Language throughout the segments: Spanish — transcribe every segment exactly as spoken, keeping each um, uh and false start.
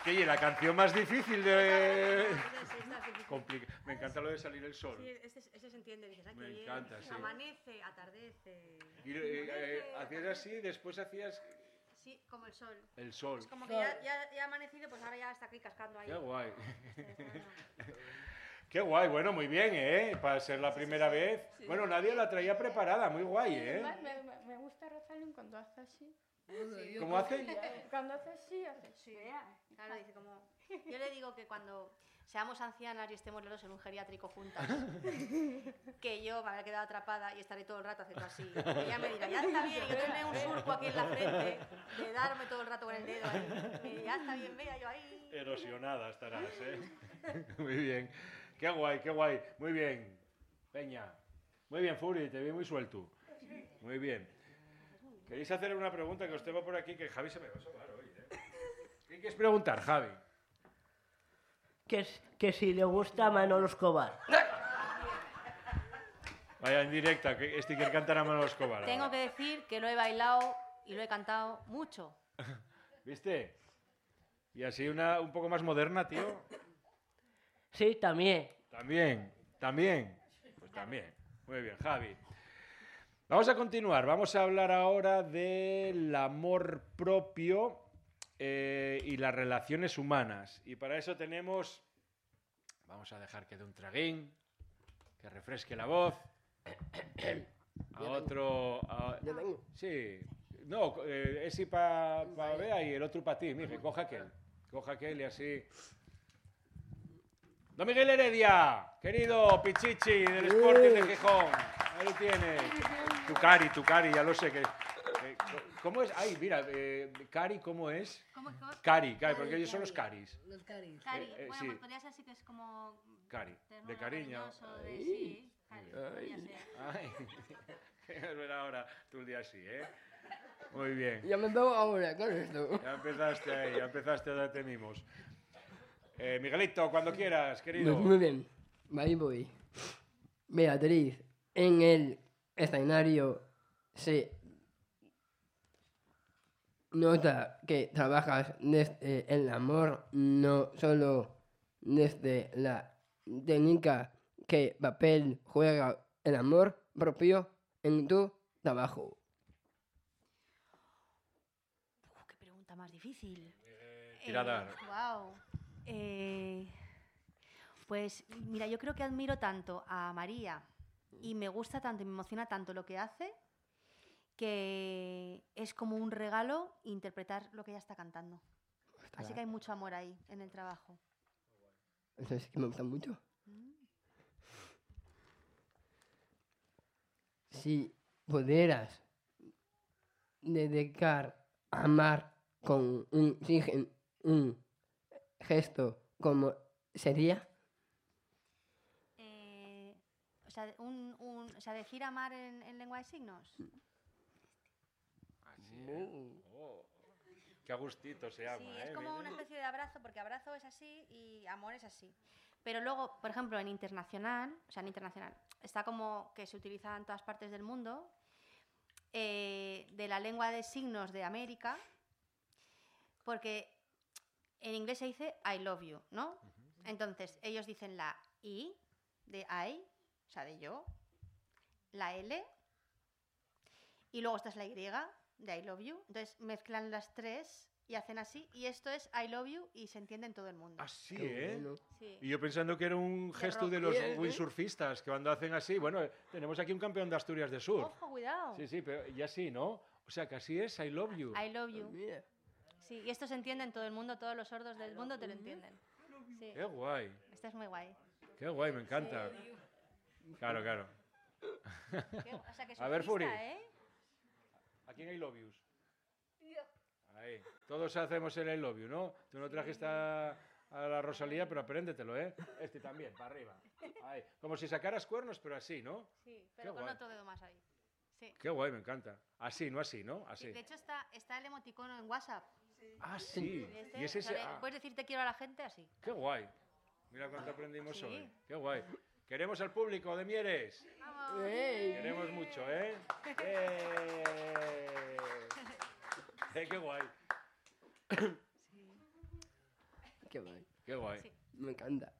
que y la canción más difícil de... Complica... Me encanta lo de salir el sol. Sí, ese, ese se entiende. Dices, ay, Me qué encanta, bien. sí. Amanece, atardece. Y eh, eh, hacías así, después hacías... Sí, como el sol. El sol. Es como que ya, ya, ya ha amanecido, pues ahora ya está aquí cascando ahí. Qué guay. Este, bueno. Qué guay, bueno, muy bien, ¿eh? Para ser la primera sí, sí. vez. Sí. Bueno, nadie la traía preparada, muy guay, ¿eh? Además, me, me, me gusta Rosalind cuando hace así. Sí, ¿Cómo hace? Cuando hace así, hace Sí, claro, dice como... Yo le digo que cuando seamos ancianas y estemos los dos en un geriátrico juntas, que yo me habré quedado atrapada y estaré todo el rato haciendo así. Y ella me dirá, ya está bien, y yo tendré un surco aquí en la frente de darme todo el rato con el dedo ahí. Y ya está bien, vea, yo ahí... Erosionada estarás, ¿eh? Muy bien. Qué guay, qué guay. Muy bien. Peña. Muy bien, Furi, te vi muy suelto. Muy bien. ¿Queréis hacer una pregunta que os tengo por aquí? Que Javi se me va a asomar hoy, ¿eh? ¿Qué quieres preguntar, Javi? Que, que si le gusta Manolo Escobar. Vaya en directa, que este quiere cantar a Manolo Escobar. Tengo ahora. que decir que lo he bailado y lo he cantado mucho. ¿Viste? Y así una un poco más moderna, tío. Sí, también. También, también. Pues también. Muy bien, Javi. Vamos a continuar. Vamos a hablar ahora del amor propio eh, y las relaciones humanas. Y para eso tenemos... Vamos a dejar que dé un traguín, que refresque la voz. A otro... a- Yo tengo. Sí. No, eh, ese para pa Bea y el otro para ti. Mire, coja aquel. Coja aquel y así... Don Miguel Heredia, querido Pichichi del Sporting de Gijón. Ahí lo tienes. Tu cari, tu cari, ya lo sé. que, que- ¿Cómo es? Ay, mira, eh, cari, ¿cómo es? ¿Cómo es? ¿Cómo es? Cari, cari, porque ellos son los caris. Los caris. Cari. Eh, eh, Bueno, sí. pues podría ser así que es como... Cari, ternura, de cariño. cariñoso, de sí. Cari, podría ser. Ay, es ver ahora tú el día así, ¿eh? Muy bien. Ya me veo ahora con esto. Ya empezaste ahí, ya empezaste a darte mimos. Eh, Miguelito, cuando quieras, querido. Pues muy bien, ahí voy. Beatriz, en el escenario se nota que trabajas desde el amor, no solo desde la técnica. ¿Qué papel juega el amor propio en tu trabajo? Uf, qué pregunta más difícil. Tiradar. Wow. Pues mira, yo creo que admiro tanto a María y me gusta tanto y me emociona tanto lo que hace que es como un regalo interpretar lo que ella está cantando. Así que hay mucho amor ahí en el trabajo. Eso es que me gusta mucho. Si pudieras dedicar a amar con un, sigen- un gesto, ¿cómo sería? Eh, o, sea, un, un- o sea, decir amar en, en lengua de signos. Así, ¿eh? Oh, qué a gustito se llama, Sí, ¿eh? es como Mira. una especie de abrazo, porque abrazo es así y amor es así. Pero luego, por ejemplo, en internacional, o sea, en internacional, está como que se utiliza en todas partes del mundo, eh, de la lengua de signos de América, porque en inglés se dice I love you, ¿no? Entonces, ellos dicen la I de I, o sea, de yo, la L, y luego esta es la Y de I love you. Entonces, mezclan las tres y hacen así, y esto es I love you y se entiende en todo el mundo. Así, Qué ¿eh? bueno. Sí. Y yo pensando que era un gesto rock. de los Bien, ¿eh? windsurfistas, que cuando hacen así, bueno, eh, tenemos aquí un campeón de Asturias de surf. Ojo, cuidado. Sí, sí, pero y así, ¿no? O sea, que así es, I love you. I love you. Mira. Sí, y esto se entiende en todo el mundo, todos los sordos del mundo te lo entienden. Sí, Qué guay, esta es muy guay. qué guay, me encanta. Claro, claro. Qué- o sea, que A ver, surfista, Furi. ¿eh? ¿A quién I love yous? Ahí. Todos hacemos el I love you, ¿no? Tú no trajiste a, a la Rosalía, pero apréndetelo, ¿eh? Este también, para arriba. Ahí. Como si sacaras cuernos, pero así, ¿no? Sí, pero Qué con guay. otro dedo más ahí. Sí. Qué guay, me encanta. Así, no así, ¿no? Sí, Así. de hecho, está, está el emoticono en WhatsApp. Ah, sí. Este, Y es ese... o sea, ah, puedes decir te quiero a la gente así. qué guay. Mira cuánto aprendimos Sí. hoy. Qué guay. Queremos al público de Mieres. ¡Vamos! ¡Ey! Queremos mucho, ¿eh? ¡Eh! Eh, ¡Qué guay! Qué guay. Qué guay. Sí. Me encanta.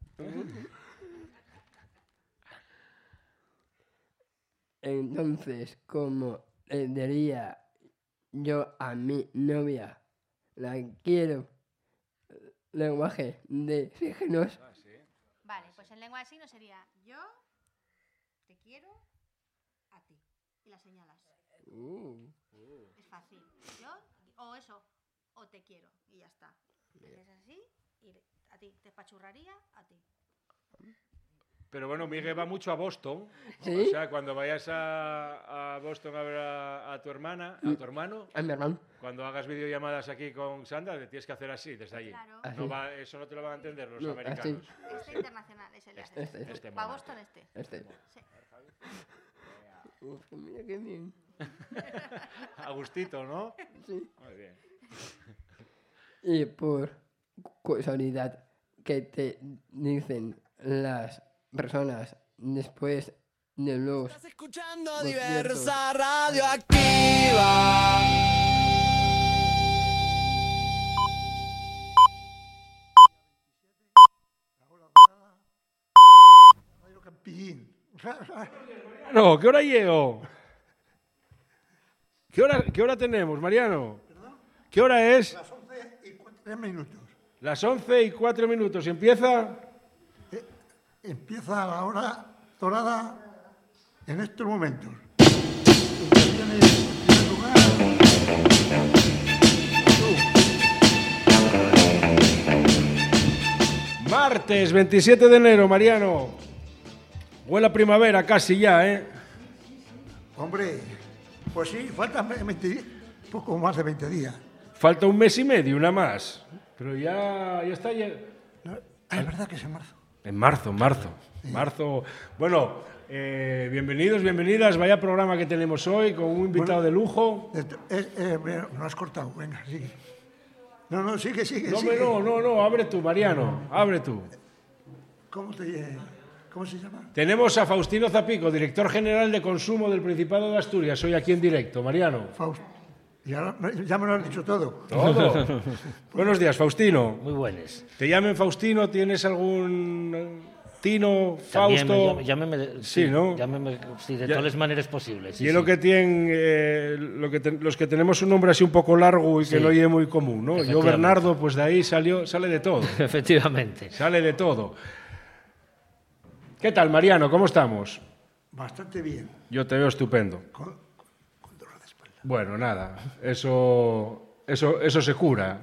Entonces, como le diría yo a mi novia, la quiero, lenguaje de signos, Ah, sí. Vale, pues en lengua de signos sería yo te quiero a ti. Y la señalas. uh, Es fácil. Yo, o eso, o te quiero. Y ya está. Es así y a ti. Te pachurraría a ti. Pero bueno, Miguel va mucho a Boston. ¿Sí? O sea, cuando vayas a, a Boston a ver a, a tu hermana, a tu hermano, a mi hermano. cuando hagas videollamadas aquí con Sandra, le tienes que hacer así, desde allí. Claro. Así. No va- eso no te lo van a entender los No, americanos. Este internacional es el este. Este, este. Este Para mono. Boston este. Este. Sí. Uf, mira qué bien. Agustito, ¿no? Sí. Muy bien. Y por casualidad, ¿qué te dicen las personas después de los... Estás escuchando Lo siento. Diversa Radioactiva. Radio Campillín. No, ¿qué hora llego? ¿Qué hora, ¿Qué hora tenemos, Mariano? ¿Qué hora es? Las once y tres minutos. Las once y cuatro minutos. ¿Empieza? Eh, empieza la hora dorada en estos momentos. Tiene, tiene lugar. Martes veintisiete de enero, Mariano. Huele primavera casi ya, ¿eh? Hombre, pues sí, faltan veinte días, poco más de veinte días. Falta un mes y medio, una más. Pero ya, ya está. Ya... ¿No? Ah, es verdad que es en marzo. En marzo, en marzo. Marzo. Bueno, eh, bienvenidos, bienvenidas. Vaya programa que tenemos hoy con un invitado Bueno, de lujo. Eh, eh, eh, bueno, no has cortado, venga, sigue. No, no, sigue, sigue, No, sigue. hombre, no, no, no, abre tú, Mariano, abre tú. ¿Cómo, te, ¿Cómo se llama? Tenemos a Faustino Zapico, director general de consumo del Principado de Asturias, hoy aquí en directo, Mariano. Faust. Ya, ya me lo has dicho todo. Todo. Buenos días, Faustino. Muy buenas. ¿Te llamen Faustino? ¿Tienes algún eh, Tino, También me Fausto? llame- llámeme, de- Sí, ¿no? llámeme, sí, de Ya- todas las maneras posibles. sí, Y es lo sí. que tienen eh, lo que te- los que tenemos un nombre así un poco largo y que Sí. no oye muy común, ¿no? Yo Efectivamente. Bernardo, pues de ahí salió, sale de todo, Efectivamente. sale de todo. ¿Qué tal, Mariano? ¿Cómo estamos? Bastante bien. Yo te veo estupendo. Con, con dolor de espalda. Bueno, nada, eso, eso, eso se cura.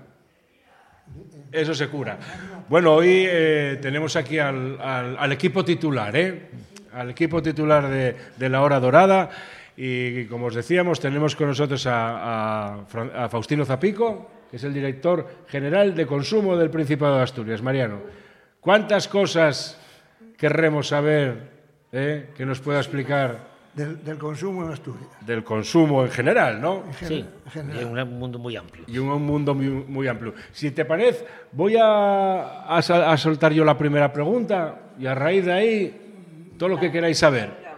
Eso se cura. Bueno, hoy eh, tenemos aquí al, al- al equipo titular, ¿eh? Al equipo titular de, de la Hora Dorada. Y como os decíamos, tenemos con nosotros a, a Fra- a Faustino Zapico, que es el director general de consumo del Principado de Asturias. Mariano, ¿cuántas cosas querremos saber eh, que nos pueda explicar Del, del consumo en Asturias. del consumo en general, ¿no? En Sí, gen- en general. es un mundo muy amplio. Y un mundo muy, muy amplio. Si te parece, voy a, a, sa- a soltar yo la primera pregunta y a raíz de ahí todo lo que queráis saber.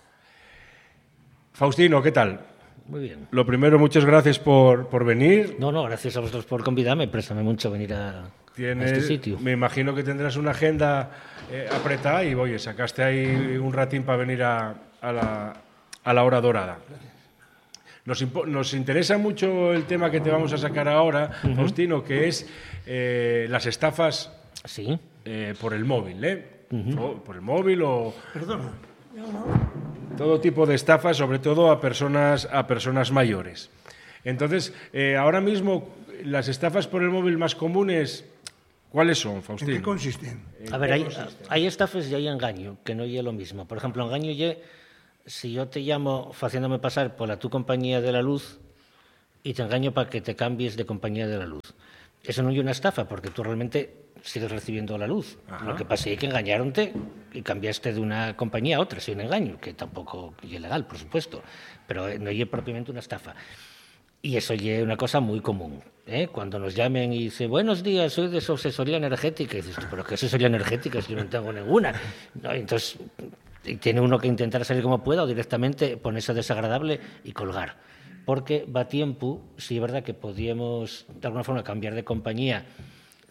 Faustino, ¿qué tal? Muy bien. Lo primero, muchas gracias por, por venir. No, no, gracias a vosotros por convidarme. Préstame mucho venir a, a Tienes, este sitio. Me imagino que tendrás una agenda eh, apretada y, oye, sacaste ahí un ratín para venir a, a la, a la Hora Dorada. Nos, impo- nos interesa mucho el tema que te vamos a sacar ahora, Faustino, que es eh, las estafas Sí. eh, por el móvil, ¿eh? O por el móvil o Perdona. todo tipo de estafas, sobre todo a personas, a personas mayores. Entonces, eh, ahora mismo, las estafas por el móvil más comunes, ¿cuáles son, ¿En qué Faustino? consisten? A ver, hay, hay estafas y hay engaño, que no es lo mismo. Por ejemplo, engaño ye si yo te llamo haciéndome pasar por la tu compañía de la luz y te engaño para que te cambies de compañía de la luz. Eso no es una estafa, porque tú realmente sigues recibiendo la luz. Lo que pasa es que engañaronte y cambiaste de una compañía a otra, es un engaño, que tampoco es legal, por supuesto, pero eh, no es propiamente una estafa. Y eso es una cosa muy común. ¿eh? Cuando nos llamen y dicen, buenos días, soy de su asesoría energética, y dices, tú, ¿pero qué asesoría energética? Es que yo no tengo ninguna. ¿No? Entonces, y tiene uno que intentar salir como pueda o directamente ponerse desagradable y colgar. Porque va tiempo, sí es verdad que podíamos de alguna forma cambiar de compañía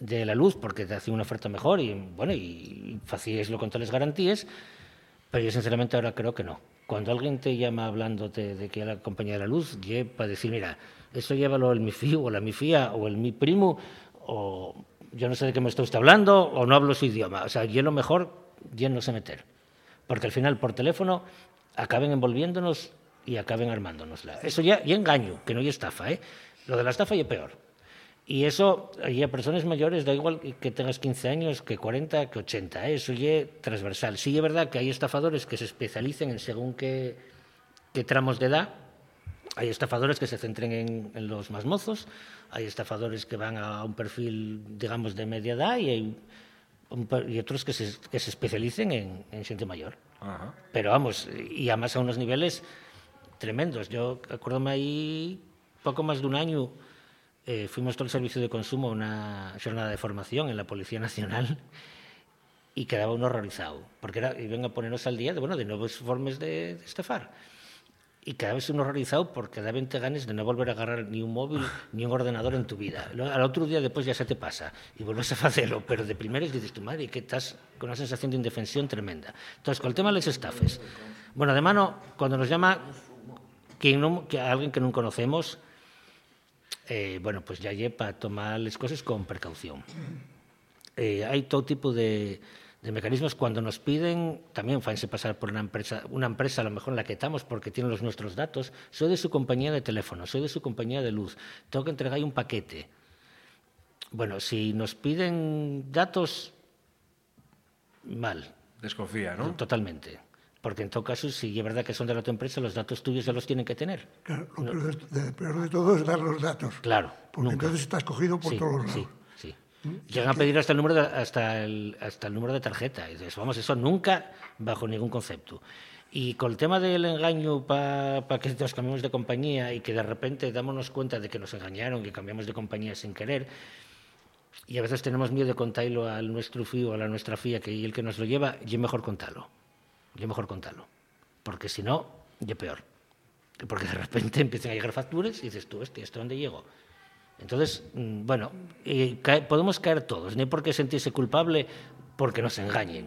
de la luz porque te hacen una oferta mejor y, bueno, y facíeslo con todas las garantías, pero yo sinceramente ahora creo que no. Cuando alguien te llama hablándote de que es la compañía de la luz, ye para decir, mira, eso llévalo el mi fío o la mi fía o el mi primo, o yo no sé de qué me está usted hablando, o no hablo su idioma. O sea, yo lo mejor, yo no sé meter. Porque al final, por teléfono, acaben envolviéndonos y acaben armándonosla. Eso ya, ya engaño, que no hay estafa, ¿eh? Lo de la estafa ya peor. Y eso, y a personas mayores, da igual que tengas quince años, que cuarenta, que ochenta, ¿eh? Eso ya es transversal. Sí es verdad que hay estafadores que se especialicen en según qué, qué tramos de edad. Hay estafadores que se centren en, en los más mozos, hay estafadores que van a un perfil, digamos, de media edad y hay un, y otros que se, que se especialicen en, en gente mayor. Ajá. Pero vamos, y además a unos niveles tremendos. Yo acuérdome ahí, poco más de un año, eh, fuimos todo el servicio de consumo a una jornada de formación en la Policía Nacional y quedaba uno horrorizado, porque era, iban a ponernos al día de, bueno, de nuevas formas de, de estafar. Y cada vez uno horrorizado porque da veinte ganas de no volver a agarrar ni un móvil ni un ordenador en tu vida. Al otro día después ya se te pasa y vuelves a hacerlo, pero de primeras dices, tu madre, que estás con una sensación de indefensión tremenda. Entonces, con el tema de las estafes, bueno, de mano, cuando nos llama quien no, que alguien que no conocemos, eh, bueno, pues ya lleva a tomar las cosas con precaución. Eh, hay todo tipo de... de mecanismos cuando nos piden, también fáense pasar por una empresa, una empresa a lo mejor en la que estamos porque tienen los nuestros datos, soy de su compañía de teléfono, soy de su compañía de luz, tengo que entregar un paquete. Bueno, si nos piden datos, mal. Desconfía, ¿no? Totalmente. Porque en todo caso, si es verdad que son de la otra empresa, los datos tuyos ya los tienen que tener. Claro, lo peor de, de, peor de todo es dar los datos. Claro. Porque nunca. entonces estás cogido por sí, todos los lados. Sí. Llegan a pedir hasta el número de, hasta el, hasta el número de tarjeta. Y dices, vamos, eso nunca bajo ningún concepto. Y con el tema del engaño para pa que nos cambiemos de compañía y que de repente dámonos cuenta de que nos engañaron y cambiamos de compañía sin querer, y a veces tenemos miedo de contarlo al nuestro fío o a la nuestra fía, que es el que nos lo lleva, y es mejor contarlo. Y es mejor contarlo. Porque si no, es peor. Porque de repente empiezan a llegar facturas y dices, tú, este, ¿esto dónde llego? Entonces, bueno, eh, cae, podemos caer todos, no hay por qué sentirse culpable porque nos engañen.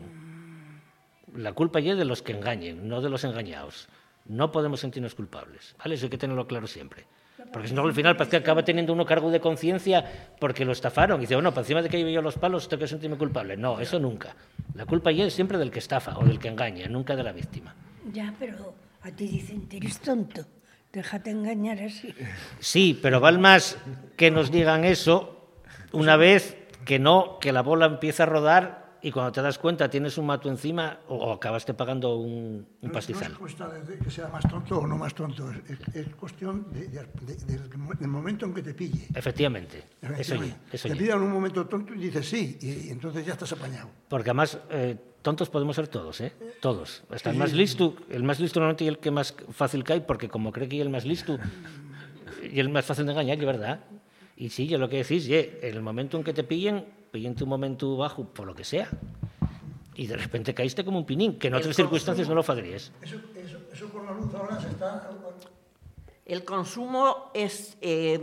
La culpa ya es de los que engañen, no de los engañados. No podemos sentirnos culpables, ¿vale? Eso hay que tenerlo claro siempre. Porque si no, al final parece que acaba teniendo uno cargo de conciencia porque lo estafaron. Y dice, bueno, para encima de que lleve yo los palos, tengo que sentirme culpable. No, eso nunca. La culpa ya es siempre del que estafa o del que engaña, nunca de la víctima. Ya, pero a ti dicen, eres tonto. Déjate engañar así. Sí, pero vale más que nos digan eso una vez que no, que la bola empieza a rodar y cuando te das cuenta tienes un mato encima o, o acabaste pagando un, un pastizal. No, no es cuestión de que sea más tonto o no más tonto, es, es, es cuestión de, de, de, de, del momento en que te pille. Efectivamente, eso Efectivamente. ya, eso te ya. pillan en un momento tonto y dices sí, y, y entonces ya estás apañado. Porque además, eh, tontos podemos ser todos, ¿eh? Todos. Hasta el Sí, más sí. listo, el más listo normalmente es el que más fácil cae, porque como cree que es el más listo, y el más fácil de engañar, es verdad. Y sí, yo lo que decís, ye, en el momento en que te pillen, pillen tu momento bajo, por lo que sea, y de repente caíste como un pinín, que en otras circunstancias no lo podrías. Eso, eso, eso con la luz ahora se está... El consumo es eh,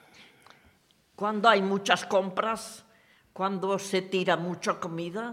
cuando hay muchas compras, cuando se tira mucha comida.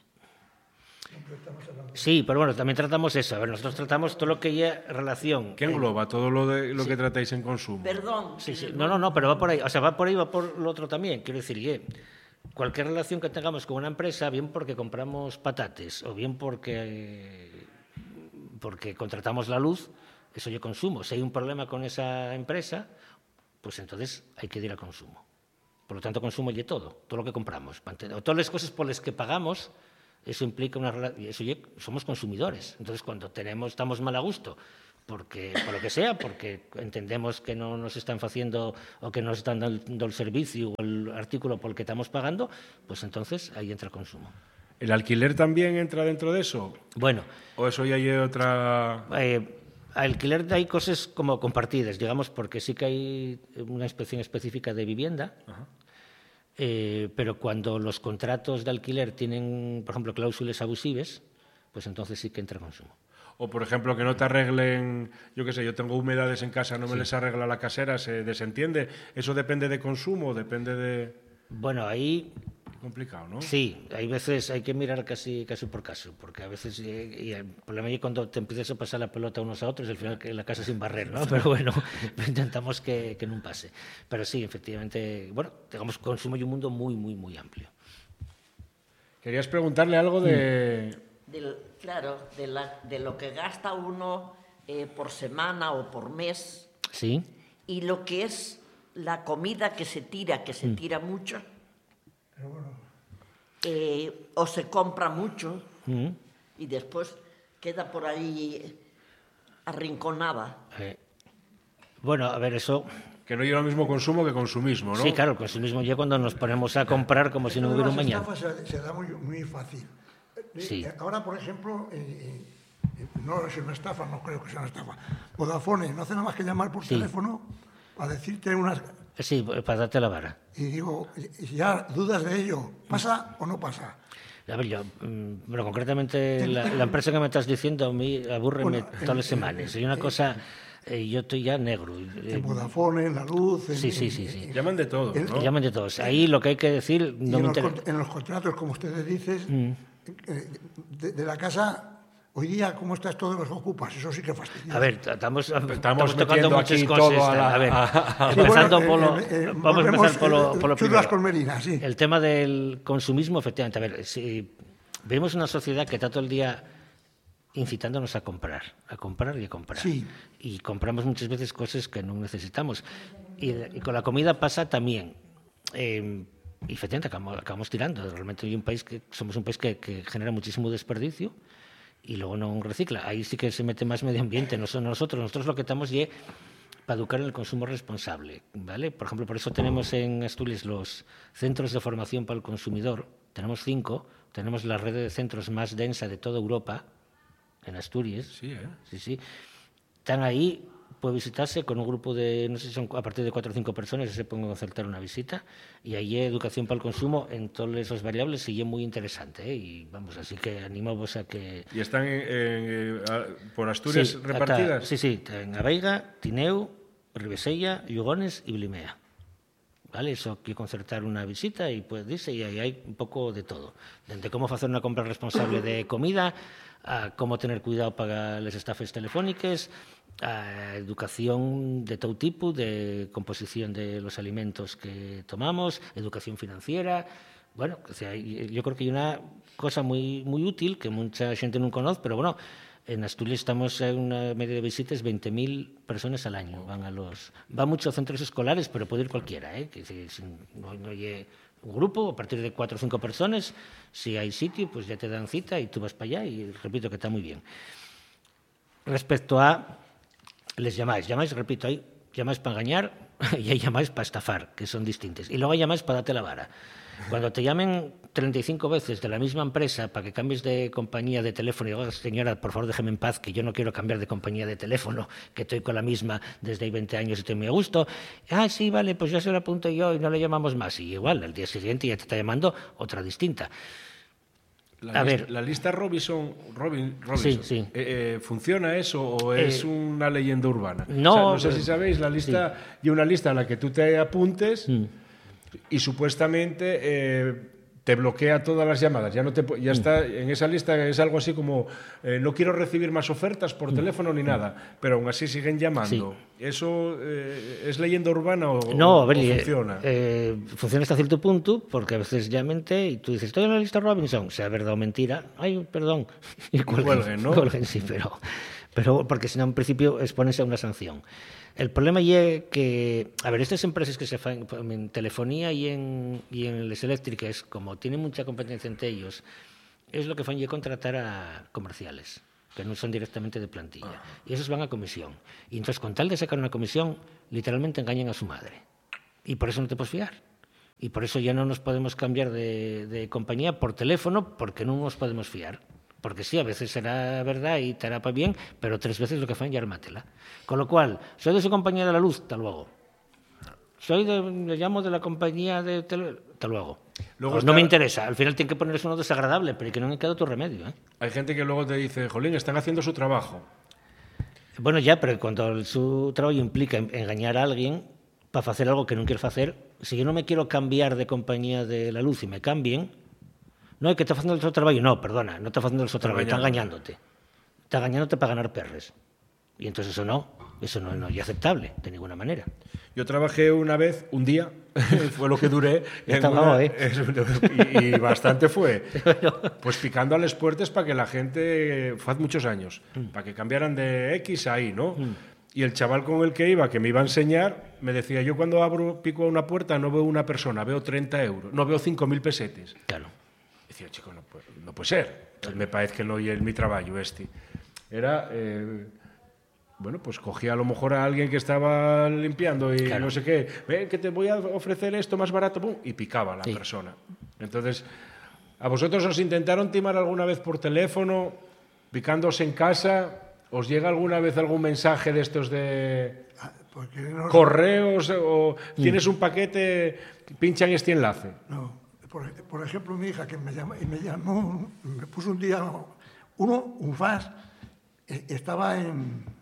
Sí, pero bueno, también tratamos eso. A ver, nosotros tratamos todo lo que haya relación. ¿Qué engloba todo lo, de, lo que tratáis en consumo? Perdón. Sí, sí. No, no, no, pero va por ahí. O sea, va por ahí, va por lo otro también. Quiero decir, ye, cualquier relación que tengamos con una empresa, bien porque compramos patates o bien porque, porque contratamos la luz, eso yo consumo. Si hay un problema con esa empresa, pues entonces hay que ir a consumo. Por lo tanto, consumo y todo, todo lo que compramos. O todas las cosas por las que pagamos, eso implica una relación. Eso ya, somos consumidores. Entonces, cuando tenemos, estamos mal a gusto, porque, por lo que sea, porque entendemos que no nos están haciendo o que nos están dando el servicio o el artículo por el que estamos pagando, pues entonces ahí entra el consumo. ¿El alquiler también entra dentro de eso? Bueno. ¿O eso ya hay otra...? Eh, alquiler hay cosas como compartidas, digamos, porque sí que hay una inspección específica de vivienda. Ajá. Eh, pero cuando los contratos de alquiler tienen, por ejemplo, cláusulas abusivas, pues entonces sí que entra consumo. O, por ejemplo, que no te arreglen, yo qué sé, yo tengo humedades en casa, no me Sí. les arregla la casera, se desentiende. ¿Eso depende de consumo? ¿Depende de...? Bueno, ahí Complicado, ¿no? sí, hay veces hay que mirar casi casi por caso, porque a veces eh, y el problema es cuando te empiezas a pasar la pelota unos a otros, al final que la casa sin barrer, ¿no? Pero bueno, intentamos que, que no pase. Pero sí, efectivamente, bueno, digamos, consumo y un mundo muy, muy, muy amplio. Querías preguntarle algo de... Del- claro, de, la- de lo que gasta uno eh, por semana o por mes Sí, y lo que es la comida que se tira, que se tira mucho, eh, o se compra mucho mm, y después queda por ahí arrinconada. eh, bueno, a ver, eso... Que no lleva el mismo consumo que consumismo, ¿no? Sí, claro, el consumismo ya cuando nos ponemos a comprar como si no hubiera un Las mañana. estafas se, se da muy, muy fácil. Eh, Sí. eh, Ahora, por ejemplo, eh, eh, no es una estafa, no creo que sea una estafa. Vodafone no hace nada más que llamar por Sí. teléfono para decirte unas... Sí, para darte la vara. Y digo, y ya dudas de ello, ¿pasa o no pasa? A ver, yo, mm, bueno, concretamente la, la empresa que me estás diciendo a mí aburre Bueno, todas las semanas. Hay una cosa, eh, yo estoy ya negro. eh, En Vodafone, en la luz... En, Sí, sí, en- sí, sí. Llaman de todo, El- ¿no? Llaman de todos. Ahí lo que hay que decir Y no en, me los, interesa. con- en los contratos, como ustedes dicen, eh, de, de la casa, hoy día, ¿cómo estás todos los ocupas? Eso sí que fastidia. A ver, estamos, estamos, Estamos tocando metiendo muchas aquí cosas. todo a la- a ver, a- a- Sí, empezando bueno, por lo, eh, eh, vamos a volvemos, empezar por lo, eh, por lo churras primero. con Merina, sí. El tema del consumismo, efectivamente. A ver, si vemos una sociedad que está todo el día incitándonos a comprar, a comprar y a comprar. Sí. Y compramos muchas veces cosas que no necesitamos. Y, y con la comida pasa también. Eh, y efectivamente acabamos, acabamos tirando. Realmente hay un país que somos un país que, que genera muchísimo desperdicio y luego no recicla. Ahí sí que se mete más medio ambiente, no son nosotros. Nosotros lo que estamos es para educar en el consumo responsable, ¿vale? Por ejemplo, por eso tenemos en Asturias los centros de formación para el consumidor. Tenemos cinco. Tenemos la red de centros más densa de toda Europa, en Asturias. Sí, ¿eh? Sí, sí. Están ahí, puede visitarse con un grupo de, no sé si son a partir de cuatro o cinco personas, se pueden concertar una visita. Y ahí hay educación para el consumo en todas esas variables y es muy interesante, ¿eh? Y vamos, así que animamos a que... ¿Y están en- en, eh, a- por Asturias Sí, repartidas? ata- sí, sí, en Aveiga, Tineu, Ribesella, Yugones y Blimea. ¿Vale? Eso hay que concertar una visita y pues dice, y ahí hay un poco de todo. Desde cómo hacer una compra responsable de comida, a cómo tener cuidado para las estafas telefónicas, a educación de todo tipo, de composición de los alimentos que tomamos, educación financiera. Bueno, o sea, yo creo que hay una cosa muy, muy útil que mucha gente no conoce, pero bueno, en Asturias estamos en una media de visitas, veinte mil personas al año van a los... Van muchos centros escolares, pero puede ir cualquiera, ¿eh? Que si, si no, no hay un grupo, a partir de cuatro o cinco personas, si hay sitio, pues ya te dan cita y tú vas para allá y repito que está muy bien. Respecto a... Les llamáis, llamáis, repito, hay llamáis para engañar y hay llamáis para estafar, que son distintas. Y luego hay llamáis para darte la vara. Cuando te llamen treinta y cinco veces de la misma empresa para que cambies de compañía de teléfono y digas, señora, por favor, déjeme en paz, que yo no quiero cambiar de compañía de teléfono, que estoy con la misma desde hay veinte años y estoy muy a gusto. Ah, sí, vale, pues ya se lo apunto yo y no le llamamos más. Y igual, al día siguiente ya te está llamando otra distinta. La A lis- ver. La lista Robinson, Robin, Robinson Sí, sí. eh, eh, ¿funciona eso o es Eh, una leyenda urbana? no, O sea, no sé pero- si sabéis, la lista y una lista a la que tú te apuntes Mm. y supuestamente eh, te bloquea todas las llamadas. Ya no te, po- ya está en esa lista, es algo así como eh, no quiero recibir más ofertas por teléfono ni nada, pero aún así siguen llamando. ¿Eso eh, es leyenda urbana o, No, a ver, o y, eh, funciona? eh, funciona hasta cierto punto, porque a veces llamente y tú dices, estoy en la lista Robinson, sea verdad o mentira, ay, perdón, y cuelguen, Cuelguen, ¿no? cuelguen, sí, pero, pero porque si no, en principio, expones a una sanción. El problema es que, a ver, estas empresas que se fan en telefonía y en, y en las eléctricas, como tienen mucha competencia entre ellos, es lo que fan es contratar a comerciales, que no son directamente de plantilla. Y esos van a comisión. Y entonces, con tal de sacar una comisión, literalmente engañan a su madre. Y por eso no te puedes fiar. Y por eso ya no nos podemos cambiar de, de compañía por teléfono, porque no nos podemos fiar. Porque sí, a veces será verdad y te hará para bien, pero tres veces lo que fan ya armátela. Con lo cual, soy de su compañía de la luz, hasta luego. Soy de, le llamo de la compañía de tele, hasta luego. Luego Pues está- no me interesa. Al final tiene que ponerse uno desagradable, pero que no me queda otro remedio, ¿eh? Hay gente que luego te dice, jolín, están haciendo su trabajo. Bueno, ya, pero cuando el- su trabajo implica en- engañar a alguien para hacer algo que no quiere hacer, si yo no me quiero cambiar de compañía de la luz y me cambien, no, es que está haciendo el seu trabajo. No, perdona, no está haciendo el seu trabajo, está engañándote. Está engañándote para ganar perres. Y entonces eso no, eso no, no es aceptable de ninguna manera. Yo trabajé una vez, un día, fue lo que duré. Está bravo, ¿eh? Y, y bastante fue. Pues picando a las puertas para que la gente, fue hace muchos años, mm. para que cambiaran de X a Y, ¿no? Mm. Y el chaval con el que iba, que me iba a enseñar, me decía, yo cuando abro, pico a una puerta no veo una persona, veo treinta euros, no veo cinco mil pesetes. Claro. Decía, chico, no puede, no puede ser. Claro. Me parece que no es mi trabajo este. Era... Eh, bueno, pues cogía a lo mejor a alguien que estaba limpiando y claro. no sé qué, ven que te voy a ofrecer esto más barato, pum, y picaba a la sí. persona. Entonces, ¿a vosotros os intentaron timar alguna vez por teléfono, picándose en casa? ¿Os llega alguna vez algún mensaje de estos de no correos o mm. tienes un paquete, pincha en este enlace? No, por, por ejemplo, mi hija que me llamó, me llamó, me puso un día, uno, un fax, estaba en...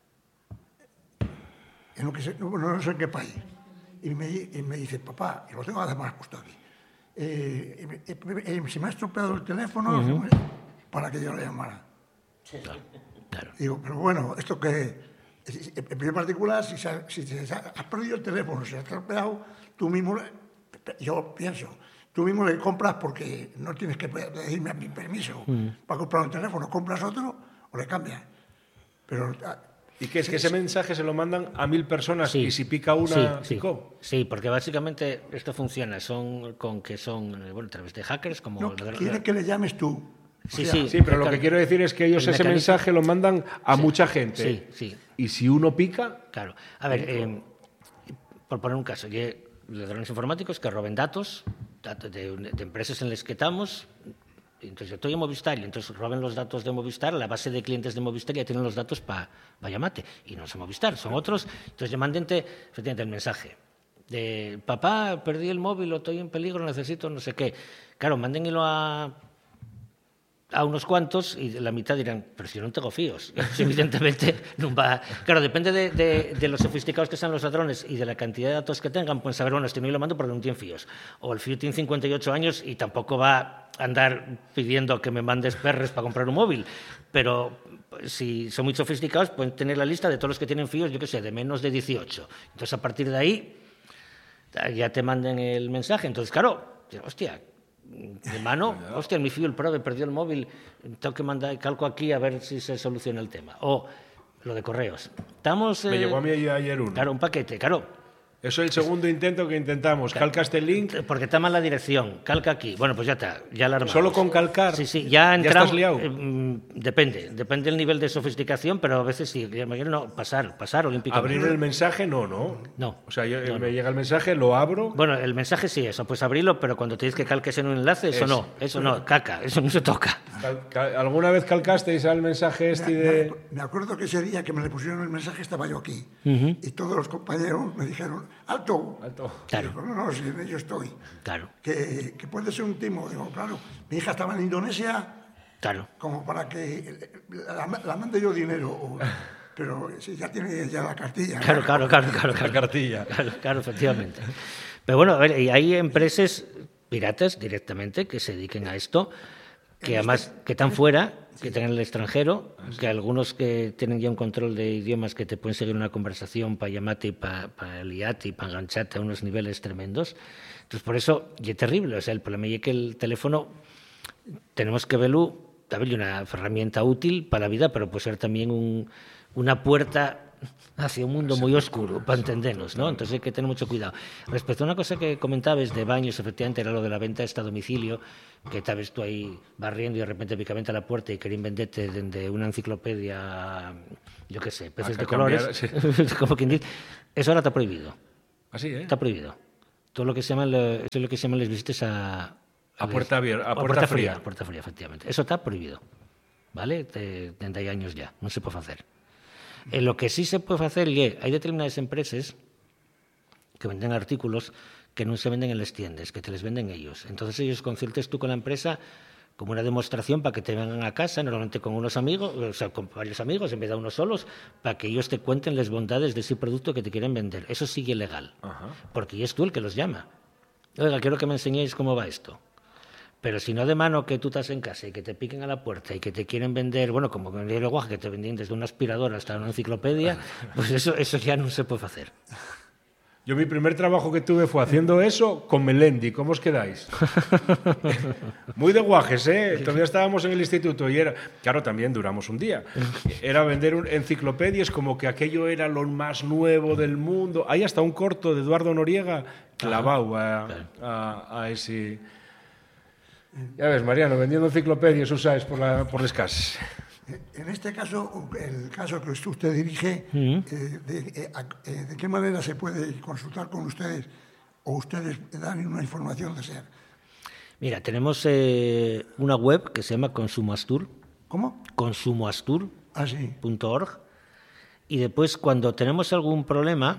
en lo que sé, no, no sé en qué país. Y me, y me dice, papá, y lo tengo además justo aquí, eh, eh, eh, se me ha estropeado el teléfono uh-huh. para que yo le llamara. Sí, claro. Digo, pero bueno, esto que, en primer particular, si, se ha, si se ha, has perdido el teléfono, se ha estropeado, tú mismo, yo pienso, tú mismo le compras porque no tienes que pedirme a mi permiso uh-huh. para comprar un teléfono, compras otro o le cambias. Pero... ¿Y qué es? ¿Que ese mensaje se lo mandan a mil personas sí, y si pica una, sí, picó? Sí, sí, porque básicamente esto funciona son con que son, bueno, a través de hackers como... No, quiere que le llames tú. Sí, o sea, sí, sí, pero lo que quiero decir es que ellos ese mecanismo... mensaje lo mandan a sí, mucha gente. Sí, sí. Y si uno pica... Claro. A ver, eh, por poner un caso, ladrones informáticos que roben datos, datos de, de empresas en las que estamos... Entonces yo estoy en Movistar y entonces roben los datos de Movistar, la base de clientes de Movistar ya tienen los datos para pa llamarte. Y no son Movistar, son otros. Entonces ya mándente efectivamente el mensaje de papá, perdí el móvil, estoy en peligro, necesito no sé qué. Claro, mándenlo a, a unos cuantos y la mitad dirán, pero si yo no tengo fíos. Evidentemente no va. Claro, depende de, de, de los sofisticados que sean los ladrones y de la cantidad de datos que tengan, pueden saber, bueno, este no lo mando porque no tiene fíos. O el fío tiene cincuenta y ocho años y tampoco va andar pidiendo que me mandes perres para comprar un móvil, pero si son muy sofisticados pueden tener la lista de todos los que tienen fíos, yo qué sé, de menos de dieciocho. Entonces a partir de ahí ya te manden el mensaje. Entonces claro, hostia, de mano, hostia, mi fío el Prove perdió el móvil, tengo que mandar, calco aquí a ver si se soluciona el tema. O lo de correos. Estamos, me eh, llegó a mí ayer uno. Claro, un paquete, claro. Eso es el segundo intento que intentamos. Calca este link. Porque está mal la dirección. Calca aquí. Bueno, pues ya está. Ya la armamos. ¿Solo con calcar? Sí, sí. Ya entramos. ¿Ya estás liado? Eh, depende. Depende del nivel de sofisticación, pero a veces sí. No, pasar, pasar olímpicamente. ¿Abrir el mensaje? No, no. No. O sea, yo, no, me no. llega el mensaje, lo abro. Bueno, el mensaje sí, eso. Pues abrirlo, pero cuando te dices que calques en un enlace, eso es. no. Eso no. Caca. Eso no se toca. Cal, cal, ¿Alguna vez calcasteis al mensaje este me, de...? Me acuerdo que ese día que me le pusieron el mensaje estaba yo aquí. Uh-huh. Y todos los compañeros me dijeron, ¡alto! Claro. Digo, no, no, si en ello estoy. Claro. Que, que puede ser un timo. Digo, claro, mi hija estaba en Indonesia. Claro. Como para que la, la mande yo dinero. O, pero si ya tiene ya la cartilla. Claro, claro, claro, claro, claro. La cartilla. Claro, claro, efectivamente. Pero bueno, a ver, y hay empresas piratas directamente que se dediquen a esto, que además que están fuera, que están en el extranjero, que algunos que tienen ya un control de idiomas que te pueden seguir una conversación para llamarte y para pa liarte y para engancharte a unos niveles tremendos. Entonces, por eso, y es terrible. O sea, el problema es que el teléfono tenemos que verlo, también una herramienta útil para la vida, pero puede ser también un, una puerta hacia un mundo muy oscuro, para entendernos, ¿no? Entonces hay que tener mucho cuidado. Respecto a una cosa que comentabas de baños, efectivamente era lo de la venta esta a domicilio, que tal vez tú ahí barriendo y de repente picamente a la puerta y querían venderte desde una enciclopedia, yo qué sé, peces de colores, cambiar, sí. Como quien dice, eso ahora está prohibido. Así, ¿eh? Está prohibido. Todo lo que se llama, eso es lo que se llaman las visitas a... A, a puerta abierta, a, a puerta, puerta fría. fría. A puerta fría, efectivamente. Eso está prohibido, ¿vale? De treinta años ya, no se puede hacer. Eh, lo que sí se puede hacer es, hay determinadas empresas que venden artículos que no se venden en las tiendas, que te les venden ellos. Entonces ellos consultes tú con la empresa como una demostración para que te vengan a casa, normalmente con unos amigos, o sea, con varios amigos, en vez de unos solos, para que ellos te cuenten las bondades de ese producto que te quieren vender. Eso sigue legal, Ajá. porque es tú el que los llama. Oiga, quiero que me enseñéis cómo va esto. Pero si no de mano que tú estás en casa y que te piquen a la puerta y que te quieren vender, bueno, como en el lenguaje que te vendían desde una aspiradora hasta una enciclopedia, pues eso, eso ya no se puede hacer. Yo mi primer trabajo que tuve fue haciendo eso con Melendi. ¿Cómo os quedáis? Muy de guajes, ¿eh? Todavía estábamos en el instituto y era... Claro, también duramos un día. Era vender un, enciclopedias como que aquello era lo más nuevo del mundo. Hay hasta un corto de Eduardo Noriega clavado a, a, a ese... Ya ves, Mariano, vendiendo enciclopedias usáis por, la, por las casas. En este caso, el caso que usted dirige, Mm. eh, de, eh, a- eh, ¿de qué manera se puede consultar con ustedes o ustedes dan una información de ser? Mira, tenemos eh, una web que se llama Consumoastur, ¿Cómo? consumoastur Ah, sí. punto org, y después cuando tenemos algún problema,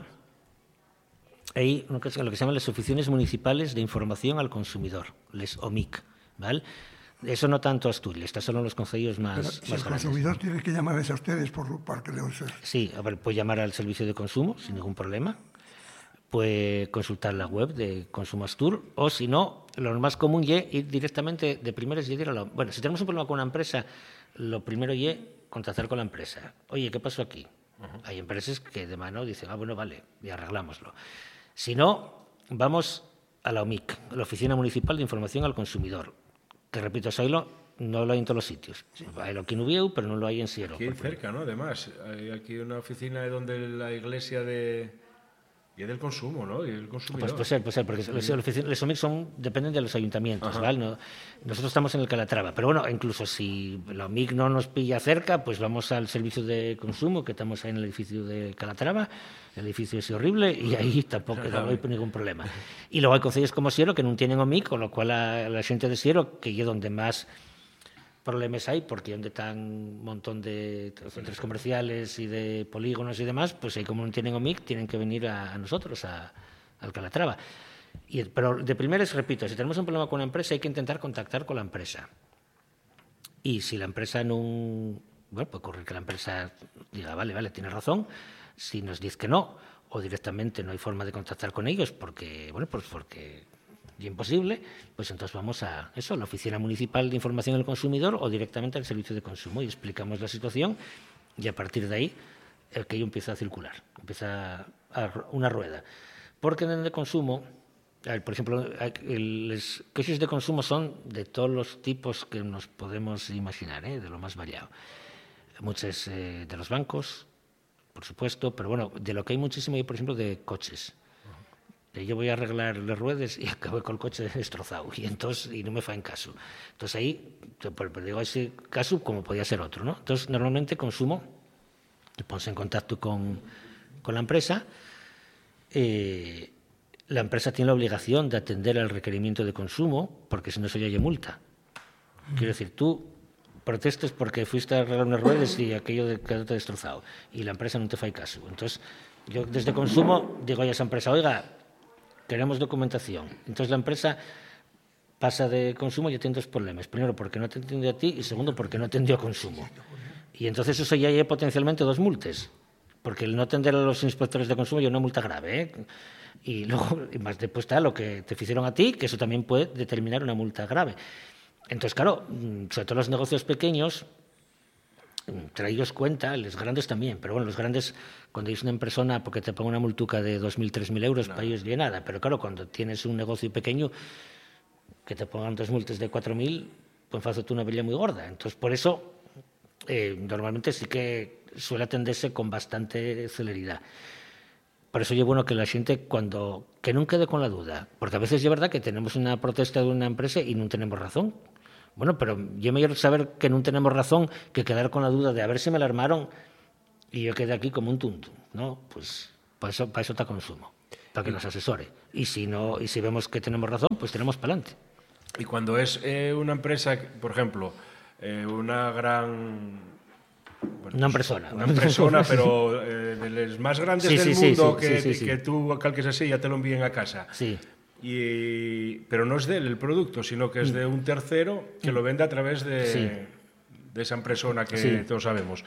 hay lo que se lo que se llaman las Oficinas Municipales de Información al Consumidor, les O M I C, ¿vale? Eso no tanto Asturias, estos son los concellos más, Pero más si el grandes. consumidor tiene que llamarles a ustedes por, para que les... Sí, a ver, puede llamar al servicio de consumo sin ningún problema. Puede consultar la web de Consumoastur o, si no, lo más común es ir directamente de primeras y ir a la... Bueno, si tenemos un problema con una empresa, lo primero es contactar con la empresa. Oye, ¿qué pasó aquí? Uh-huh. Hay empresas que de mano dicen, ah, bueno, vale, y arreglámoslo. Si no, vamos a la O M I C, la Oficina Municipal de Información al Consumidor, que repito, eso no lo hay en todos los sitios. Sí. Hay aquí en Ubieu, pero no lo hay en Siero. Aquí cerca, ¿no? Además, hay aquí una oficina donde la iglesia de... Y es del consumo, ¿no? Y el consumidor. Pues puede ser, puede ser, porque sí. los, los O M I C son, dependen de los ayuntamientos, ¿vale? No, nosotros estamos en el Calatrava, pero bueno, incluso si la O M I C no nos pilla cerca, pues vamos al servicio de consumo, que estamos ahí en el edificio de Calatrava, el edificio es horrible, y ahí tampoco no hay ningún problema. Y luego hay concellos como Siero que no tienen O M I C, con lo cual la, la gente de Siero, que es donde más problemas hay, porque donde están un montón de centros comerciales y de polígonos y demás, pues ahí como no tienen O M I C, tienen que venir a, a nosotros, a, al Calatrava. Y, pero de primeras, repito, si tenemos un problema con una empresa, hay que intentar contactar con la empresa. Y si la empresa no... Bueno, puede ocurrir que la empresa diga, vale, vale, tiene razón. Si nos dice que no, o directamente no hay forma de contactar con ellos, porque, bueno, pues porque... y imposible, pues entonces vamos a eso, a la Oficina Municipal de Información del Consumidor o directamente al Servicio de Consumo y explicamos la situación y a partir de ahí aquello empieza a circular, empieza a una rueda. Porque en el consumo, por ejemplo, los queixos de consumo son de todos los tipos que nos podemos imaginar, ¿eh? De lo más variado. Muchos eh, de los bancos, por supuesto, pero bueno, de lo que hay muchísimo, por ejemplo, de coches. Yo voy a arreglar las ruedas y acabo con el coche destrozado y entonces y no me fa en caso. Entonces ahí, pero digo ese caso como podía ser otro, ¿no? Entonces normalmente consumo, te pones en contacto con, con la empresa, eh, la empresa tiene la obligación de atender al requerimiento de consumo porque si no se oye multa. Quiero decir, tú protestes porque fuiste a arreglar unas ruedas y aquello de quedó destrozado y la empresa no te fa caso. Entonces yo desde consumo digo a esa empresa, oiga, queremos documentación. Entonces la empresa pasa de consumo y tiene dos problemas. Primero, porque no te entendió a ti y segundo, porque no atendió a consumo. Y entonces eso ya hay potencialmente dos multas. Porque el no atender a los inspectores de consumo ya es una multa grave, ¿eh? Y luego, y más después está lo que te hicieron a ti, que eso también puede determinar una multa grave. Entonces, claro, sobre todo los negocios pequeños, entre ellos cuenta, los grandes también, pero bueno, los grandes, cuando es una empresa porque te ponga una multuca de dos mil, tres mil euros, no. Para ellos ya nada, pero claro, cuando tienes un negocio pequeño, que te pongan dos multas de cuatro mil, pues haces tú una villa muy gorda. Entonces, por eso, eh, normalmente sí que suele atenderse con bastante celeridad. Por eso es bueno que la gente, cuando, que no quede con la duda, porque a veces es verdad que tenemos una protesta de una empresa y no tenemos razón. Bueno, pero yo me quiero saber que no tenemos razón que quedar con la duda de a ver si me la armaron y yo quedé aquí como un tuntu, ¿no? Pues para eso, para eso está consumo, para que nos asesore. Y si no, y si vemos que tenemos razón, pues tenemos para adelante. Y cuando es eh, una empresa, por ejemplo, eh, una gran... Bueno, una persona. Una persona, pero eh, de las más grandes sí, del sí, mundo sí, que, sí, sí, sí. que tú calques así y ya te lo envíen a casa. Sí. y, pero no es de él el producto, sino que es de un tercero que lo vende a través de, Sí. de esa empresona que Sí. todos sabemos.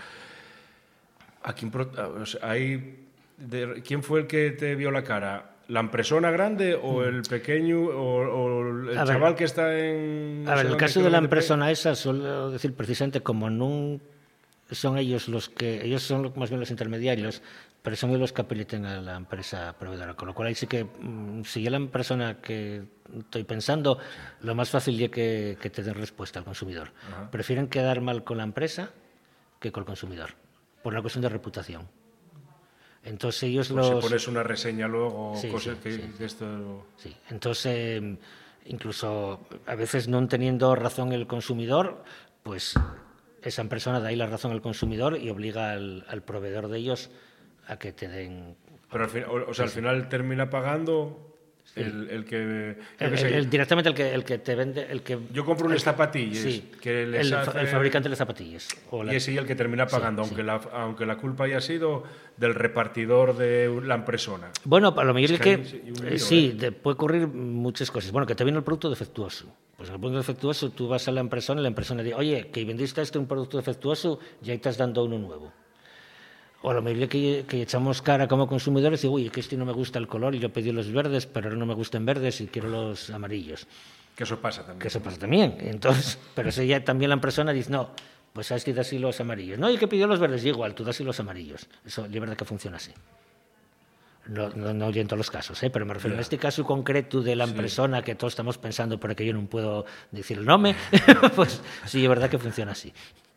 ¿A quién, pro- o sea, hay de- ¿Quién fue el que te vio la cara? ¿La empresona grande o el pequeño o, o el A ver. chaval que está en... no A sé ver, el dónde, caso que de lo la vende por ahí? empresona esa, suelo decir precisamente como no son ellos los que, ellos son lo- más bien los intermediarios, pero son ellos los que habilitan a la empresa proveedora, con lo cual ahí sí que, mm, si yo la persona que estoy pensando, lo más fácil es que, que te den respuesta al consumidor. Ajá. Prefieren quedar mal con la empresa que con el consumidor, por una cuestión de reputación. Entonces ellos Por si los... pones una reseña luego, Sí, cosas sí, que, sí. que esto... Sí, entonces, eh, incluso a veces no teniendo razón el consumidor, pues esa persona da ahí la razón al consumidor y obliga al, al proveedor de ellos a que te den... Pero al final, o, o sea, al final termina pagando el, el que... yo El- qué sé, el- el- directamente el que, el que te vende... El que, yo compro unas zapatillas sí, que les el, hace- el fabricante de zapatillas. O la- y es ella el que termina Sí, pagando, sí. aunque, la, aunque la culpa haya sido del repartidor de la empresona. Bueno, a lo mejor es que que, hay un eh, lío, sí, ¿eh? de- puede ocurrir muchas cosas. Bueno, que te viene el producto defectuoso. Pues en el producto defectuoso tú vas a la empresa y la empresa dice, oye, que vendiste este un producto defectuoso y ahí estás dando uno nuevo. O a lo mejor que, que echamos cara como consumidores y digo, uy, que este no me gusta el color y yo pedí los verdes, pero ahora no me gustan verdes y quiero los amarillos. Que eso pasa también. Que eso pasa también. Entonces, pero eso ya también la persona dice, no, pues sabes que das así los amarillos. No, y que pidió los verdes, y igual, tú das así los amarillos. Eso es verdad que funciona así. No, no, no en todos los casos, ¿eh? Pero me refiero Ya. en este caso concreto de la Sí. persona que todos estamos pensando, pero que yo no puedo decir el nombre, pues sí, es verdad que funciona así.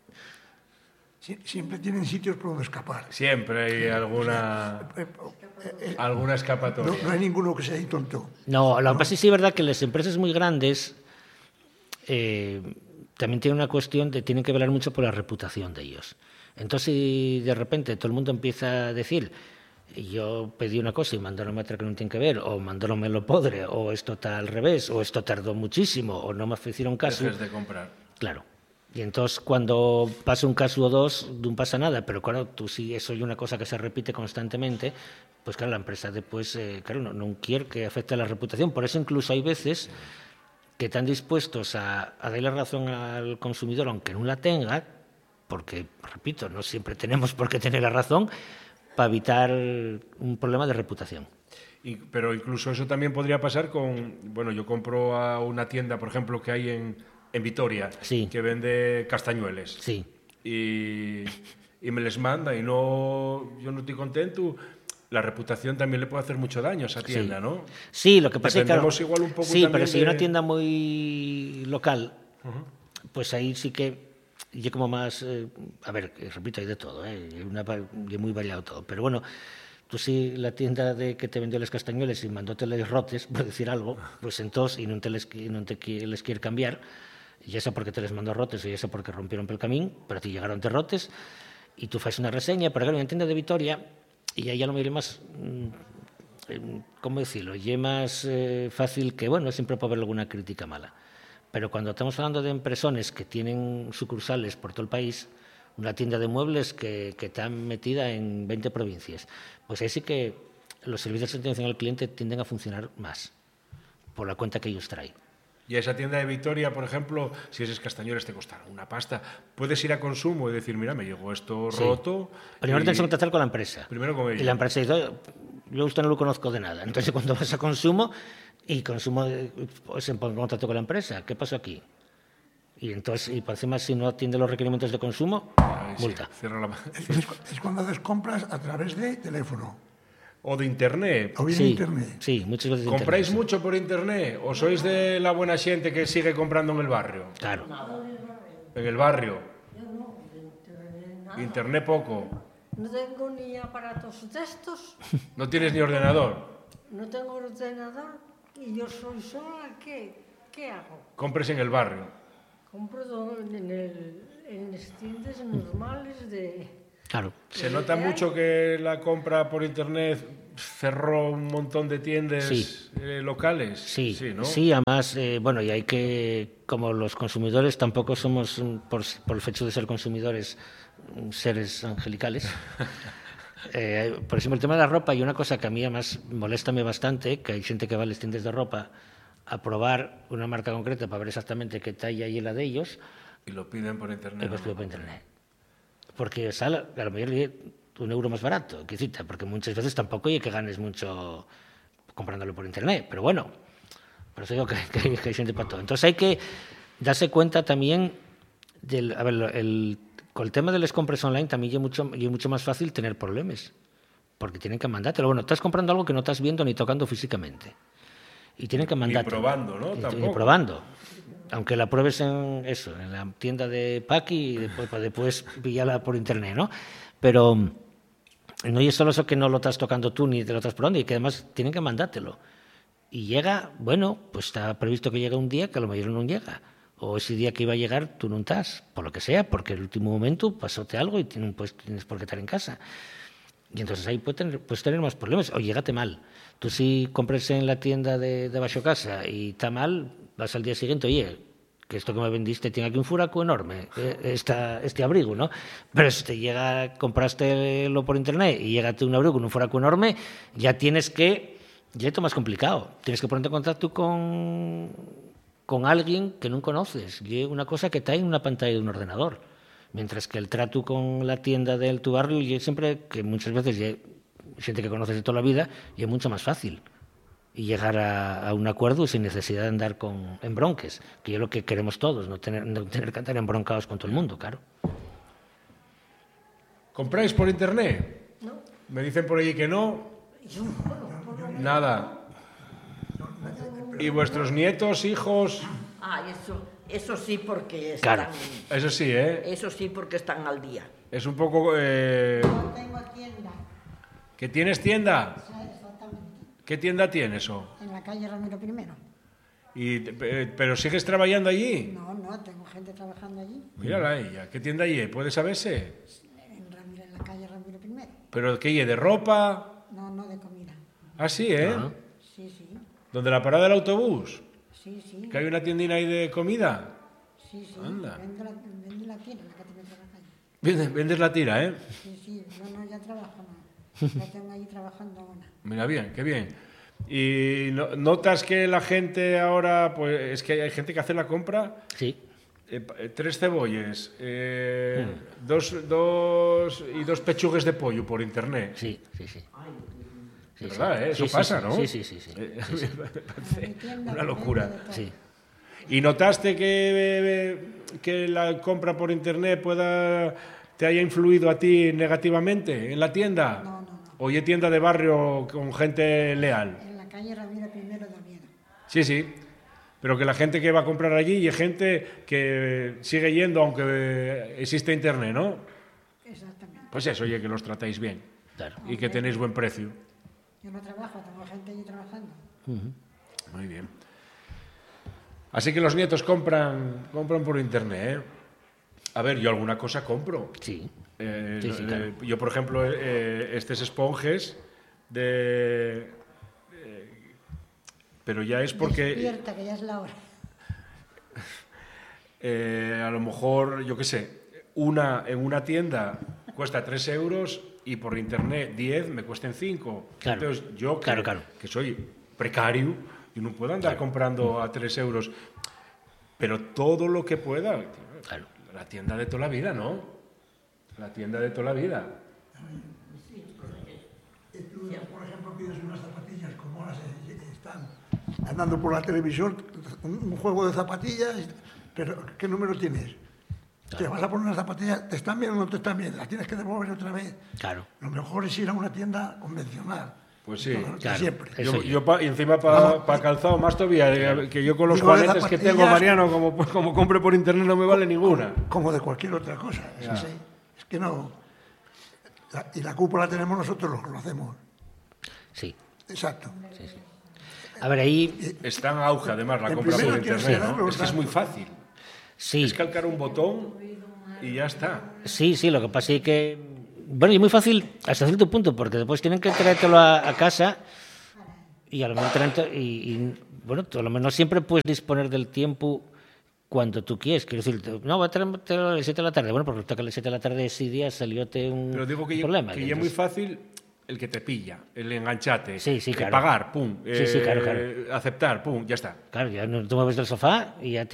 Sie- Siempre tienen sitios por donde escapar. Siempre hay alguna, Eh, eh, alguna No, escapatoria. no hay ninguno que sea ahí tonto. No, lo que pasa es que sí es verdad que las empresas muy grandes eh, también tienen una cuestión de tienen que velar mucho por la reputación de ellos. Entonces, si de repente todo el mundo empieza a decir, yo pedí una cosa y mandaron otra que no tiene que ver, o mandaronme lo podre, o esto está al revés, o esto tardó muchísimo, o no me hicieron caso. Dejes de comprar. Claro. Y entonces cuando pasa un caso o dos, no pasa nada, pero claro, tú si eso es una cosa que se repite constantemente, pues claro, la empresa después, eh, claro, no, no quiere que afecte a la reputación. Por eso incluso hay veces que están dispuestos a, a darle razón al consumidor, aunque no la tenga, porque, repito, no siempre tenemos por qué tener la razón, para evitar un problema de reputación. Y- pero incluso eso también podría pasar con, bueno, yo compro a una tienda, por ejemplo, que hay en, en Vitoria, Sí. que vende castañueles. Sí. Y, y me les manda y no, yo no estoy contento. La reputación también le puede hacer mucho daño a esa tienda, Sí. ¿no? Sí, lo que pasa es que... claro, Dependemos igual un poco sí, pero también si de- una tienda muy local, pues ahí sí que y como más, eh, a ver, que repito, hay de todo, ¿eh? Y una va- y muy variado todo, pero bueno, tú si la tienda de que te vendió los castañueles y mandóte les rotes, por decir algo, pues entonces, y no te les, qui- no te qui- les quiere cambiar, ya sea porque te les mandó rotes o ya sea porque rompieron pel camín, pero a ti llegaron de rotes, y tú haces una reseña, pero claro, en la tienda de Vitoria, y ahí ya lo miré más, mm, eh, ¿cómo decirlo? Y es más eh, fácil que, bueno, siempre puede haber alguna crítica mala. Pero cuando estamos hablando de empresones que tienen sucursales por todo el país, una tienda de muebles que, que está metida en veinte provincias, pues ahí sí que los servicios de atención al cliente tienden a funcionar más, por la cuenta que ellos traen. Y a esa tienda de Vitoria, por ejemplo, si esos castañueles te costaron una pasta, puedes ir a consumo y decir, mira, me llegó esto Sí. roto. Primero y- tienes que contactar con la empresa. Primero con Y ella. la empresa dice, "Oye, yo a usted no lo conozco de nada". Entonces cuando vas a consumo y consumo eh, pues, se pone en contacto con la empresa, ¿qué pasó aquí? Y entonces, y por encima si no atiende los requerimientos de consumo, Ahí sí, multa. cierra la- Es, es cu- es cuando haces compras a través de teléfono O de internet. o bien Sí, internet. sí, muchas veces de ¿Compráis internet, mucho por internet o sois de la buena gente que sigue comprando en el barrio? sí. Claro. En el barrio. Internet poco. No tengo ni aparatos de estos, No tienes ni ordenador. no tengo ordenador y yo soy sola. ¿Qué, qué hago? Compres en el barrio. Compro do- en, el, en las tiendas normales de... Claro. Se nota mucho que la compra por internet cerró un montón de tiendas Sí. eh, locales. Sí, sí, ¿no? sí, además, eh, bueno, y hay que, como los consumidores tampoco somos, mm, por, por el hecho de ser consumidores, mm, seres angelicales, Eh, por ejemplo, el tema de la ropa, hay una cosa que a mí además molesta-me bastante, que hay gente que va a las tiendas de ropa a probar una marca concreta para ver exactamente qué talla y la de ellos. Y lo piden por internet. Y lo piden por internet. Porque sale a lo mejor un euro más barato, que cita, porque muchas veces tampoco hay que ganes mucho comprándolo por internet, pero bueno, por eso digo que, que, que hay gente para todo. Entonces hay que darse cuenta también del, a ver, el, con el tema de las compras online también es mucho, es mucho más fácil tener problemas, porque tienen que mandártelo. Bueno, estás comprando algo que no estás viendo ni tocando físicamente, y tienen que mandártelo. Ni probando, ¿no? Y, Tampoco. y probando. Aunque la pruebes en eso, en la tienda de Paqui y después, para después pillarla por internet, ¿no? Pero no es solo eso que no lo estás tocando tú ni te lo estás probando, y que además tienen que mandártelo. Y llega, bueno, pues está previsto que llegue un día que a lo mejor no llega. O ese día que iba a llegar tú no estás, por lo que sea, porque en el último momento pasóte algo y tienes, pues, tienes por qué estar en casa. Y entonces ahí puedes tener, puedes tener más problemas. O llégate mal. Tú si compras en la tienda de, de Baixo Casa y está mal, vas al día siguiente, oye, que esto que me vendiste tiene aquí un furaco enorme, esta, este abrigo, ¿no? Pero si te llega, compraste lo por internet y llegate un abrigo con un furaco enorme, ya tienes que, ya es más complicado. Tienes que ponerte en contacto con, con alguien que no conoces. Y una cosa que está en una pantalla de un ordenador. Mientras que el trato con la tienda de tu barrio, y siempre, que muchas veces hay gente que conoces de toda la vida, y es mucho más fácil. Y llegar a, a un acuerdo sin necesidad de andar con embronques, que es lo que queremos todos, no tener, no tener que andar embroncados con todo el mundo, claro. ¿Compráis por internet? No. Me dicen por allí que no. Yo, bueno, Nada. ¿Y vuestros nietos, hijos? Ah, eso, eso sí porque están... Claro. Eso sí, ¿eh? Eso sí porque están al día. Es un poco... Eh... No tengo tienda. ¿Que tienes tienda? Sí, exactamente. ¿Qué tienda tienes o? En la calle Ramiro Primero. Y, eh, ¿Pero sigues trabajando allí? No, no, tengo gente trabajando allí. Mírala ella. ¿Qué tienda allí? ¿Puede saberse? En, Ramiro, en la calle Ramiro Primero. ¿Pero qué hay? ¿De ropa? No, no de comida. Ah, sí, ¿eh? Ah. Sí, sí. ¿Donde la parada del autobús? Sí, sí. ¿Que hay una tiendina ahí de comida? Sí, sí. Anda. Vendo la, vendo la tienda, la que te meto en la calle. Vendes, vendes la tira, ¿eh? Sí, sí. No, no, ya trabajo, no. Ya tengo ahí trabajando ahora. Mira, bien, qué bien. ¿Y no- notas que la gente ahora, pues es que hay gente que hace la compra? Sí. Eh, pa- eh, tres cebolles, eh, dos, dos y dos pechugues de pollo por internet. Sí, sí, sí. De verdad, ¿eh? Eso Sí, sí, pasa, sí, ¿no? sí, sí, sí, sí. Eh, Sí, sí. me parece una locura. Sí. ¿Y notaste que, eh, que la compra por internet pueda te haya influido a ti negativamente en la tienda? No, no, no. ¿O es tienda de barrio con gente leal? En la calle Ramiro Primero de Oviedo. Sí, sí. Pero que la gente que va a comprar allí y hay gente que sigue yendo aunque existe internet, ¿no? Exactamente. Pues eso, oye, que los tratáis bien. Claro. Y que tenéis buen precio. Yo no trabajo, tengo gente allí trabajando. Muy bien. Así que los nietos compran, compran por internet, ¿eh? A ver, yo alguna cosa compro. Sí. Eh, Sí, sí, eh, claro. Yo, por ejemplo, eh, estos esponjes de... eh, pero ya es porque... Despierta, que ya es la hora. eh, a lo mejor, yo qué sé, una en una tienda cuesta tres euros y por internet diez me cuesten cinco. Claro. Entonces yo, que, Claro, claro. que soy precario, yo no puedo andar comprando a tres euros, pero todo lo que pueda. Claro. La tienda de toda la vida, ¿no? La tienda de toda la vida. Tú, por ejemplo, pides unas zapatillas como las eh, están andando por la televisión, un, un juego de zapatillas, pero ¿qué número tienes? Te vas a poner unas zapatillas, ¿te están bien o no te están bien? Las tienes que devolver otra vez. Claro. Lo mejor es ir a una tienda convencional. Pues sí, Todo, claro. siempre. Eso Yo, ya. yo pa- y encima para calzado más todavía, eh, que yo con los Digo, de juanetes que tengo, zapatillas- Mariano, como, pues, como compre por internet no me vale ninguna. Como de cualquier otra cosa. Es, Ya. así. Es que no. La- y la culpa la tenemos nosotros los que lo hacemos. Sí. Exacto. A ver, ahí Está en auge, además, la El compra por primero tienes internet, que dar ¿no? los Es que es muy fácil. sí. Es calcar un botón y ya está. Sí, sí, lo que pasa es que, bueno, y es muy fácil hasta cierto punto, porque después tienen que traértelo a, a casa y a lo mejor traen to- y, y, bueno, tú a lo mejor no siempre puedes disponer del tiempo cuando tú quieres. Quiero decir, te- no, voy a traerte a las siete de la tarde. Bueno, porque toca a las siete de la tarde ese día salióte un, Pero digo que, un ya- problema. que ya es muy Entonces, fácil el que te pilla, el enganchate, Sí, sí, el claro. pagar, pum, Sí, sí, claro, eh, aceptar, pum, ya está. Claro, ya no, tú mueves del sofá y ya